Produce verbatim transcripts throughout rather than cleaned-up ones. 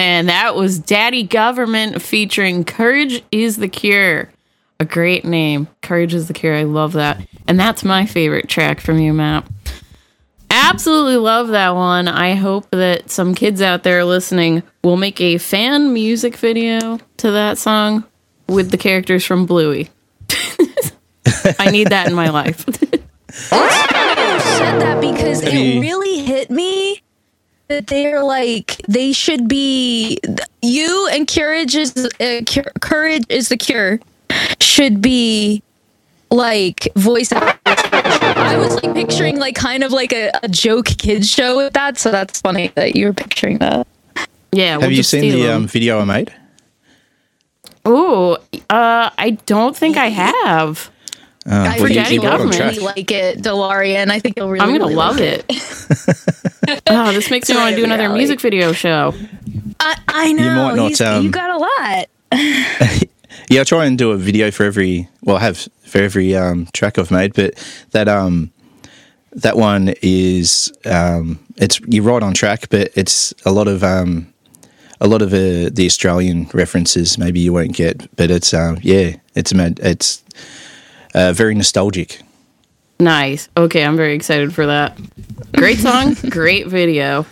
And that was Daddy Government featuring Courage is the Cure. A great name. Courage is the Cure. I love that. And that's my favorite track from you, Matt. Absolutely love that one. I hope that some kids out there listening will make a fan music video to that song with the characters from Bluey. I need that in my life. I said that because it really hit me that they're like, they should be, you and Courage is, uh, Courage is the Cure should be like voice actors. I was like picturing like kind of like a, a joke kids show with that, so that's funny that you were picturing that. Yeah. We'll Have you seen the um, video I made? Oh, uh, I don't think I have. Uh, I well, really, you- you really, were on track. like it, DeLorean. I think you'll really. I'm gonna really love like it. Oh, this makes me want to do another music video show. I, I know. You might not, He's- um, you got a lot. Yeah, I try and do a video for every. Well, I have for every um, track I've made, but that um, that one is um, it's you're right on track, but it's a lot of um, a lot of uh, the Australian references. Maybe you won't get, but it's um, yeah, it's mad. It's uh, very nostalgic. Nice. Okay, I'm very excited for that. Great song, great video.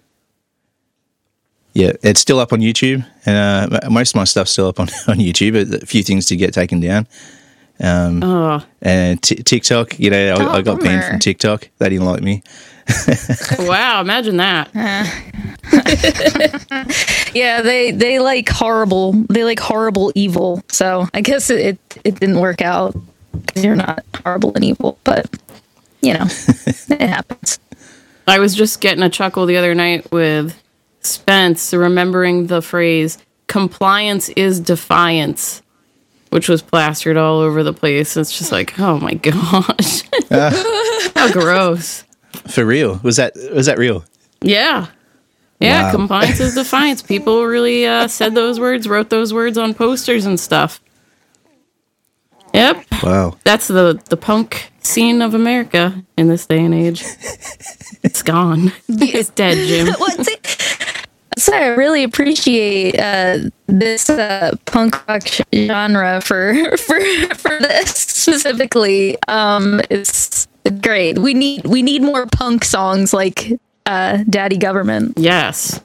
Yeah, it's still up on YouTube, and uh, most of my stuff's still up on, on YouTube. A few things to get taken down. Um, Oh, and t- TikTok, you know, I, Oh, I got banned bummer. from TikTok. They didn't like me. wow! Imagine that. Yeah, they they like horrible. They like horrible evil. So I guess it it, it didn't work out. You're not horrible and evil, but you know, it happens. I was just getting a chuckle the other night with Spence remembering the phrase "compliance is defiance," which was plastered all over the place. It's just like, oh my gosh, how gross. For real? Was that was that real? Yeah. Yeah, Wow. compliance is defiance. People really uh, said those words, wrote those words on posters and stuff. Yep. Wow. That's the, the punk scene of America in this day and age. It's gone. It's dead, Jim. What's it? So I really appreciate uh, this uh, punk rock sh- genre for for for this specifically. Um, it's great. We need we need more punk songs like uh, Daddy Government. Yes.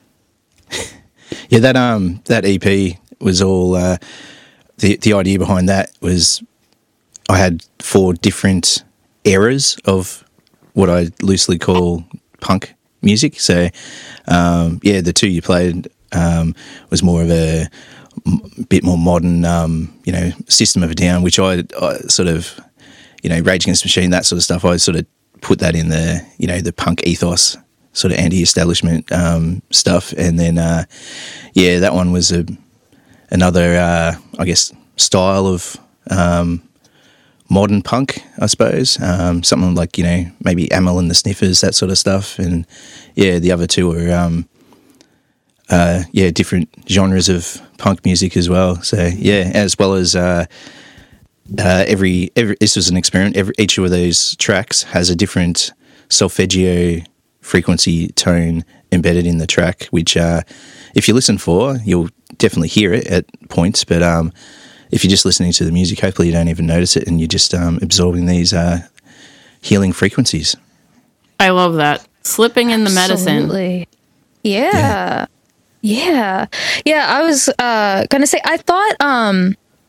Yeah, that um that E P was all uh, the the idea behind that was I had four different eras of what I loosely call punk music. So um, yeah, the two you played um, was more of a m- bit more modern, um, you know, System of a Down, which I, I sort of, you know, Rage Against the Machine, that sort of stuff. I sort of put that in the, you know, the punk ethos, sort of anti-establishment um, stuff. And then, uh, yeah, that one was a another, uh, I guess, style of um, modern punk, I suppose. Um, something like, you know, maybe Amyl and the Sniffers, that sort of stuff. And, yeah, the other two were, um, uh, yeah, different genres of punk music as well. So, yeah, as well as... Uh, Uh, every, every this was an experiment. Every each of those tracks has a different solfeggio frequency tone embedded in the track, which uh, if you listen for, you'll definitely hear it at points. But um, if you're just listening to the music, hopefully you don't even notice it, and you're just um, absorbing these uh, healing frequencies. I love that. Slipping in the medicine. Absolutely. Yeah. Yeah. Yeah, I was uh, going to say, I thought... Um,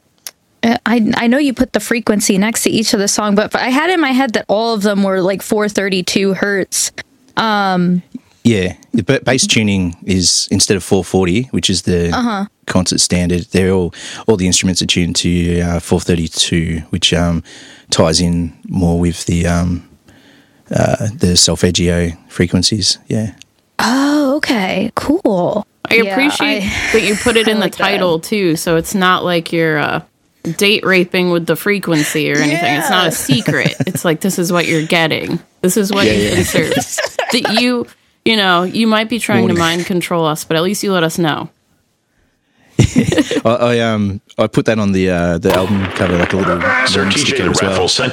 I I know you put the frequency next to each of the song, but I had in my head that all of them were like four thirty-two hertz. Um, Yeah, the ba- bass tuning is instead of four forty, which is the Uh-huh. concert standard. They're all all the instruments are tuned to uh, four thirty-two, which um, ties in more with the um, uh, the solfeggio frequencies. Yeah. oh, okay, cool. I Yeah, appreciate I- that you put it I in the like that. title, too, so it's not like you're uh, date raping with the frequency or anything. It's not a secret. It's like, this is what you're getting. This is what Yeah, you've yeah. been served. That you, you know, you might be trying Warning. to mind control us, but at least you let us know. I, I um I put that on the uh, the album cover, like a little warning Sir T J sticker as well. Raffles sent